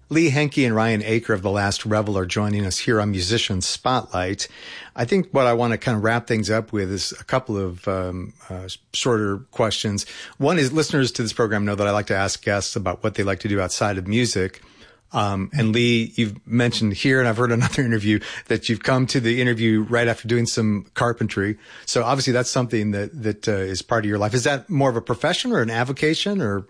Lee Henke and Ryan Aker of The Last Rebel are joining us here on Musician Spotlight. I think what I want to kind of wrap things up with is a couple of shorter questions. One is, listeners to this program know that I like to ask guests about what they like to do outside of music. And Lee, you've mentioned here, and I've heard another interview, that you've come to the interview right after doing some carpentry. So obviously that's something that is part of your life. Is that more of a profession or an avocation, or?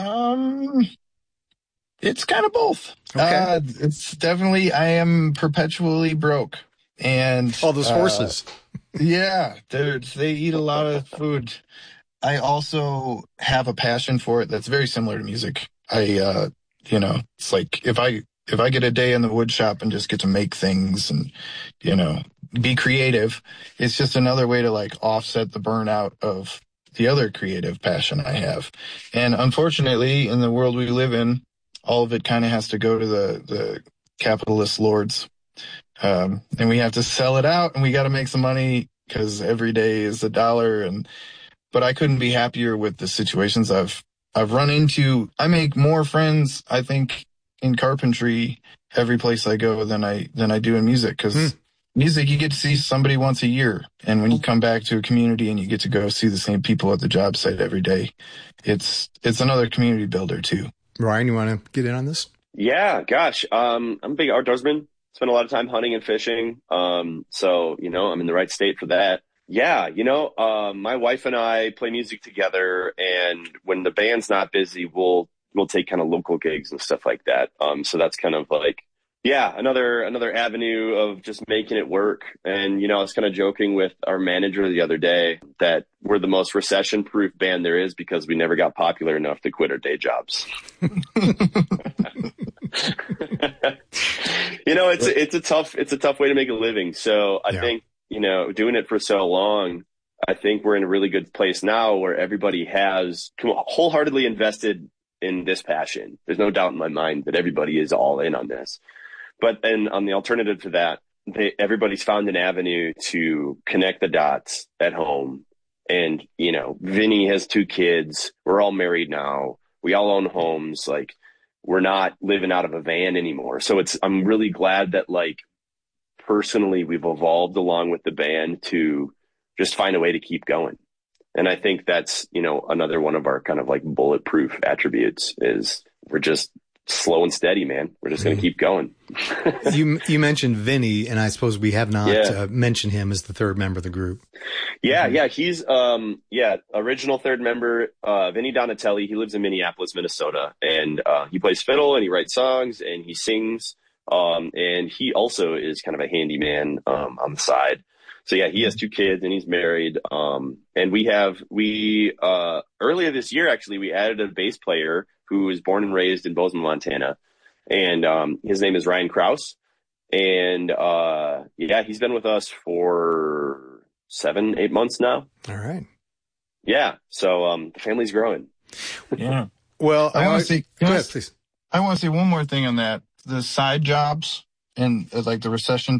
It's kind of both. Okay. It's definitely, I am perpetually broke. And all those horses. Yeah, they eat a lot of food. I also have a passion for it that's very similar to music. It's like if I get a day in the wood shop and just get to make things and, be creative, it's just another way to like offset the burnout of the other creative passion I have. And unfortunately, in the world we live in, all of it kind of has to go to the capitalist lords. And we have to sell it out, and we got to make some money because every day is a dollar. But I couldn't be happier with the situations I've run into. I make more friends, I think, in carpentry every place I go than I do in music, because music, you get to see somebody once a year. And when you come back to a community and you get to go see the same people at the job site every day, it's another community builder too. Ryan, you want to get in on this? Yeah, gosh. I'm a big outdoorsman. Spend a lot of time hunting and fishing. So, I'm in the right state for that. Yeah, my wife and I play music together, and when the band's not busy, we'll take kind of local gigs and stuff like that. So that's kind of like, yeah, another avenue of just making it work. And, I was kind of joking with our manager the other day that we're the most recession-proof band there is because we never got popular enough to quit our day jobs. It's a tough way to make a living. So I think, doing it for so long, I think we're in a really good place now where everybody has wholeheartedly invested in this passion. There's no doubt in my mind that everybody is all in on this. But then on the alternative to that, everybody's found an avenue to connect the dots at home. And, Vinny has 2 kids. We're all married now. We all own homes. Like, we're not living out of a van anymore. So I'm really glad that, like, personally, we've evolved along with the band to just find a way to keep going. And I think that's, another one of our kind of like bulletproof attributes is we're just slow and steady, man. We're just going to keep going. You mentioned Vinny, and I suppose we have not mentioned him as the third member of the group. Yeah. He's, original third member, Vinny Donatelli. He lives in Minneapolis, Minnesota, and he plays fiddle and he writes songs and he sings. And he also is kind of a handyman on the side. So yeah, he has 2 kids and he's married. And we earlier this year, actually, we added a bass player who was born and raised in Bozeman, Montana. And his name is Ryan Kraus. And he's been with us for 7-8 months now. All right. Yeah. So the family's growing. Yeah. Well, I want to say, go ahead, please. I want to say one more thing on that. The side jobs and like the recession